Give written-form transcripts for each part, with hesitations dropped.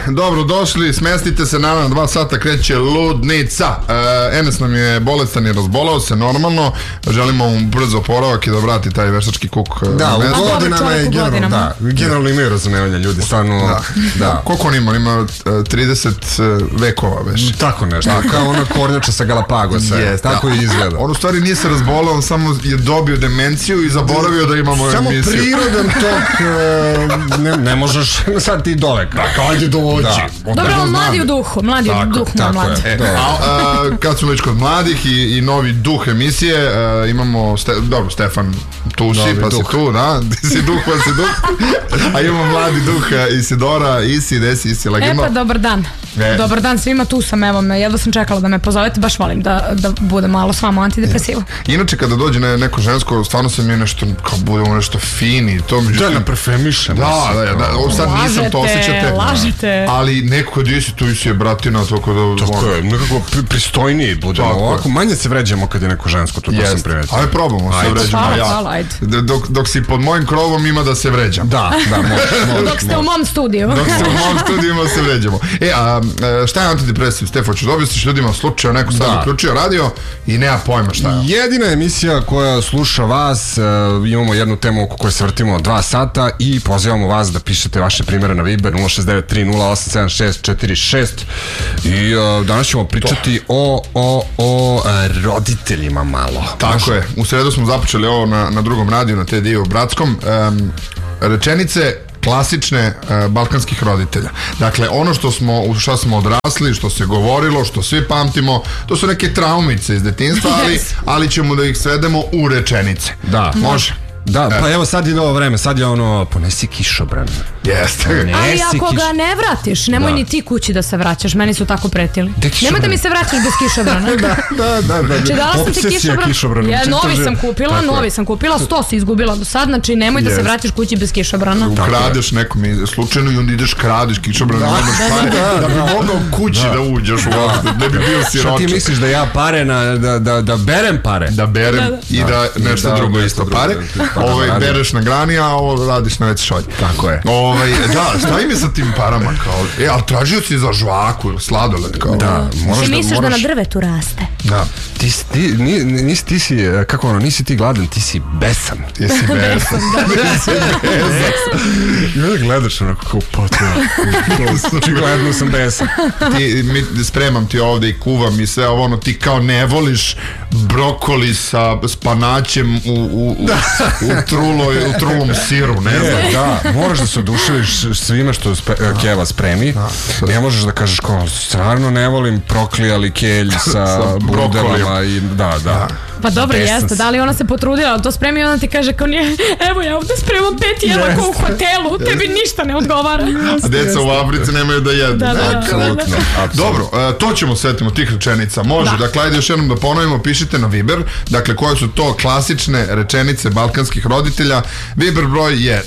dobro došli, smestite se, naravno 2 sata kreće ludnica. Enes nam je bolestan i razbolao se normalno, želimo mu brzo oporavak i da vrati taj veštački kuk. Da, u godinama je generalno imaju razumevanja ljudi, stvarno. Da. Koliko on ima? Ima 30 vekova već. Tako nešto, kao ona kornjača sa Galapagosa, tako i izgleda. On u stvari nije se razbolao, on samo je dobio demenciju i zaboravio da imamo emisiju. Samo prirodan tok, ne možeš sad ti doveka. Ajde dođi. Dobro, mladi u duhu, mladi kad smo već kod mladih i novi duh emisije, imamo, dobro, Stefan tu si, pa si tu, da, ti si duh, pa si duh, a imamo mladi duh Isidora, Isi, desi, Isi, legenda. Dobar dan. Dobar dan svima, tu sam, evo me, jedva sam čekala da me pozovete, baš volim da bude malo s vama antidepresivo. Inače, kada dođe neko žensko, stvarno sam je nešto, kao budemo nešto fini, to međutim... Da, naprefemišem. Da, sad nisam, to osjećate. Lažete. Ali neko kod Isi, tu Isi je bratina, tako da... Tako je, nekako pristojniji budemo, ovako manje se vređamo kad je neko žensko, to sam primetio. Ajde, probamo se vređamo ja. Dok si pod mojim krovom ima da se vređam. Da, može. Dok ste u mom studiju. Dok ste u mom studiju ima da se vređamo. Šta je antidepresiv? Stefan, ću da objasniš ljudima slučaju, neko sad uključio radio i nema pojma šta je. Jedina emisija koja sluša vas, imamo jednu temu oko koje se vrtimo 2 sata i pozivamo vas da pišete vaše primjere na Viber 069308764 i danas ćemo pričati o roditeljima malo. Tako je, u sredu smo započeli ovo na drugom radiju, na TDI u Bratskom. Rečenice klasične balkanskih roditelja. Dakle, ono što smo odrasli, što se govorilo, što svi pamtimo, to su neke traumice iz detinjstva, ali ćemo da ih svedemo u rečenice. Da, može. Da, pa evo sad je ovo vreme, sad je ono, ponesi kišobran. Jeste. Ali ako ga ne vratiš, nemoj ni ti kući da se vraćaš, meni su tako pretili. Nemoj da mi se vraćaš bez kišobrana. Da. Znači dala sam ti kišobran, novi sam kupila, 100 si izgubila do sad, znači nemoj da se vratiš kući bez kišobrana. Ukradeš nekom slučajno i onda ideš kradeš kišobran, da bi mogao kući da uđeš uopšte, ne bi bio siročak. Što ti misliš da ja pare, da berem pare? Da berem i da nešto drugo isto pare. Bereš na grani, a ovo radiš na veci šolj. Tako je. Da, šta im je sa tim parama kao? Ali tražio si za žvaku ili sladoled kao? Da, moraš da... misliš da na drvetu raste? Da. Ti si, kako ono, nisi ti gladan, ti si besan. Ti si besan. I onda gledaš onako kao očigledno sam besan. Spremam ti ovde i kuvam i sve ovo, ti kao ne voliš brokoli sa panaćem u trulom siru, ne znam. Da, moraš da se oduševiš svime što Keva spremi. Ne možeš da kažeš kao, stvarno ne volim proklijali kelj sa budelama i da. Pa dobro, jeste, da li ona se potrudila, ali to spremi i ona ti kaže kao nije, evo ja ovde spremam 5 jela kao u hotelu, tebi ništa ne odgovara. A deca u Africi nemaju da jedu. Da. Dobro, to ćemo setimo tih rečenica. Može, dakle, ajde još jednom da ponovimo, pišite na Viber, dakle, koje su to klasične rečenice balkanskih roditelja. Viber broj je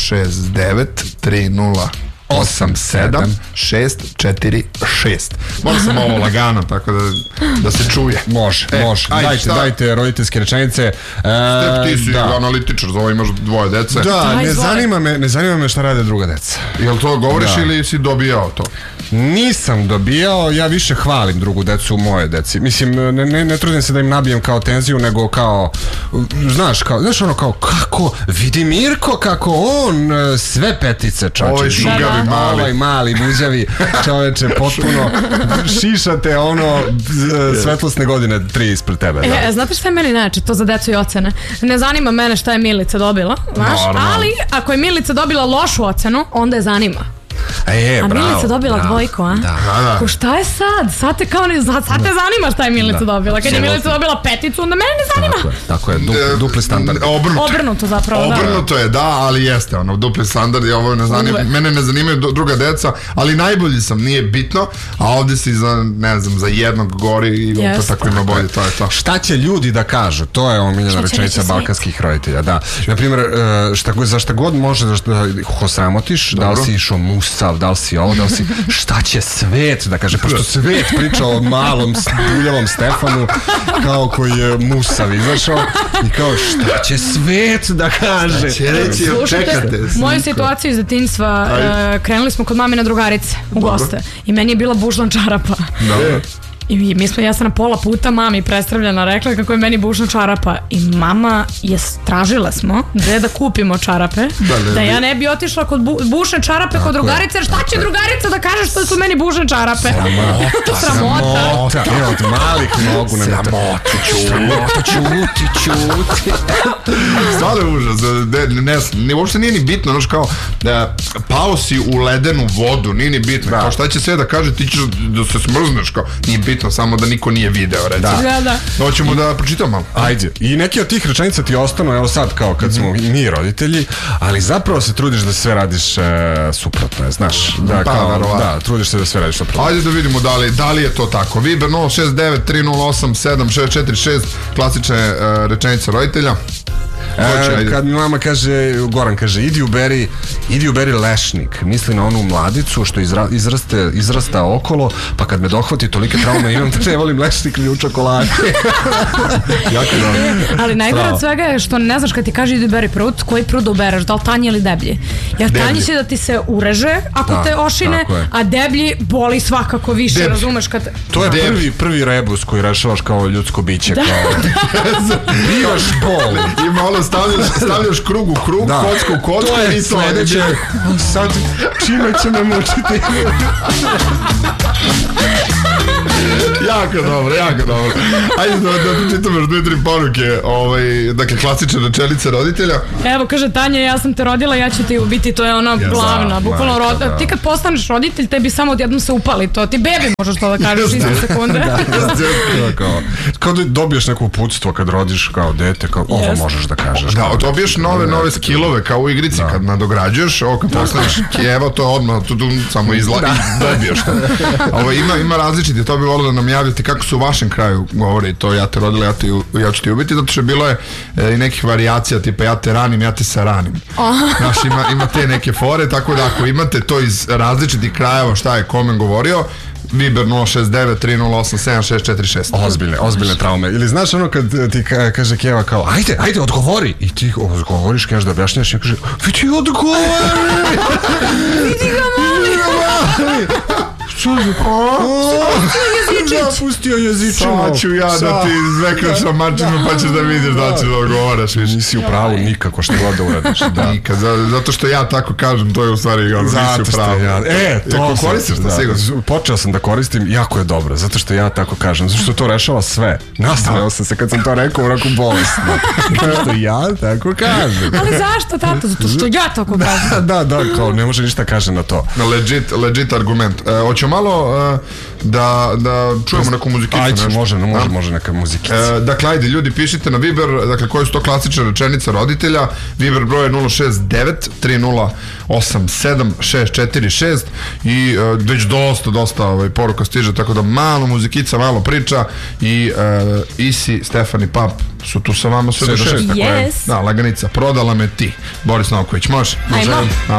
069308764 Moram sam ovo lagano, tako da se čuje. Može. Dajte roditeljske rečenice. Step, ti si analitičar, za ovo imaš 2 dece. Da, ne zanima me šta rade druga deca. Jel to govoriš ili si dobijao to? Nisam dobijao, ja više hvalim drugu decu u moje deci. Mislim, ne trudim se da im nabijem kao tenziju, nego kao, znaš ono kao, kako, vidi Mirko kako on sve petice, čovječe. Ovaj šugavi mali. Ovaj mali, buđavi, čovječe, potpuno šišate ono svetlosne godine 3 ispred tebe. Znate šta je meni najče, to za decu i ocene? Ne zanima mene šta je Milica dobila, znaš, ali ako je Milica dobila lošu ocenu, onda je zanima. A Milica dobila 2, a? Da. Ko šta je sad? Sad te zanima šta je Milica dobila. Kad je Milica dobila 5, onda mene ne zanima. Tako je, dupli standard. Obrnuto zapravo, da. Obrnuto je, da, ali jeste, dupli standard, mene ne zanimaju druga deca, ali najbolji sam, nije bitno, a ovdje si za jednog gori i opet tako ima bolje, to je to. Šta će ljudi da kažu? To je omiljena rečenica balkanskih roditelja, da. Naprimjer, za šta god može da ih osramotiš, da li si išao musav, da li si ovo, da li si, šta će svet da kaže, pošto svet priča o malom, buljavom Stefanu, kao koji je musav izašao, i kao, šta će svet da kaže? Slušajte, moju situaciju iz detinjstva, krenuli smo kod mamine drugarice u goste i meni je bila bušna čarapa. I ja sam na pola puta mami predstavljena rekla kako je meni bušna čarapa i mama je tražila smo gde da kupimo čarape da ja ne bi otišla kod bušne čarape kod drugarice, jer šta će drugarica da kaže što su meni bušne čarape? Sramota. Od malih nogu na sramota, čuti. Stvarno je užas. Uopšte nije ni bitno, znaš kao pao si u ledenu vodu, nije ni bitno, kao šta će sve da kaže, ti ćeš da se smrzneš, kao nije bitno, samo da niko nije video, recimo. Da. Hoćemo da pročitamo malo. Ajde, i neki od tih rečenica ti ostanu, evo sad kao kad smo mi roditelji, ali zapravo se trudiš da sve radiš suprotno, znaš. Da, trudiš se da sve radiš suprotno. Ajde da vidimo da li je to tako. Viber 069 308 7646, klasične rečenice roditelja. Kad mi mama kaže, Goran kaže, idi uberi lešnik, misli na onu mladicu što izrasta okolo, pa kad me dohvati tolike traume imam, ne volim lešnik ni u čokoladi. Jako dobro. Ali najgore od svega je što ne znaš kad ti kaže idi uberi prut, koji prut da ubereš, da li tanji ili deblji, jer tanji će da ti se ureže ako te ošine, a deblji boli svakako više, razumeš kad... To je prvi rebus koji rešavaš kao ljudsko biće, bivaš bol. Ima ono stavljaš krug u krug, kocku u kocku i to sledeće. Sad, čime će me mučiti? Jako dobro. Ajde da čitamo još 2-3 poruke, dakle klasične rečenice roditelja. Evo, kaže Tanja, ja sam te rodila, ja ću ti ubiti, to je ona glavna, bukvalno ti kad postaneš roditelj, tebi samo odjednom se upali to, ti bebi možeš to da kažeš isto sekunde. Kao da dobiješ neko uputstvo kad rodiš kao dete, kao ovo možeš da kažeš. Da, dobiješ nove skillove kao u igrici, kad nadograđuješ, kad postaneš evo to odmah, tu samo dobiješ to. Ima različiti, to bi volio da nam javite kako su u vašem kraju govore to ja te rodila, ja ću ti ubiti, zato što bilo je i nekih varijacija tipa ja te ranim, ja te saranim. Znaš, ima te neke fore, tako da ako imate to iz različitih krajeva šta je kome govorio, Viber 069 308 7646. Ozbiljne traume. Ili znaš ono kad ti kaže Keva kao ajde odgovori i ti odgovoriš, kažeš da objašnjaš i kaže vidi odgovori vidi ga mali pustio jezičinu. Sad ću ja da ti zvekam šamačinu pa ćeš da vidiš da ćeš da odgovaraš. Nisi u pravu nikako što god da uradiš. Nikad, zato što ja tako kažem, to je u stvari nisi u pravu. To koristiš to sigurno. Počeo sam da koristim, jako je dobro, zato što ja tako kažem, zato što to rešava sve. Nastavio sam se kad sam to rekao onako bolesno. Zato što ja tako kažem. Ali zašto, tato? Zato što ja tako kažem. Da, kao ne može ništa kaže na to. Legit argument. Hoću malo da čujemo neku muzikicu. Ajde, može neka muzikica. Dakle, ajde, ljudi, pišite na Viber, dakle, koje su to klasične rečenice roditelja. Viber broj je 069 308 7646 i već dosta poruka stiže, tako da malo muzikica, malo priča i Isi, Stefan i Pap su tu sa vama sve do 6. Yes. Da, laganica. Prodala me ti. Boris Novković, može? Ajmo.